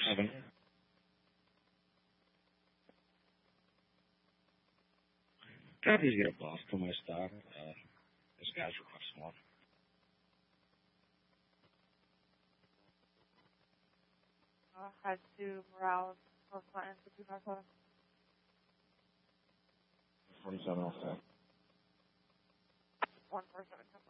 7. Copies get a boss to my stock. This guy's requesting one. Head to Morales, North Clinton, 257. 47 off that. 147.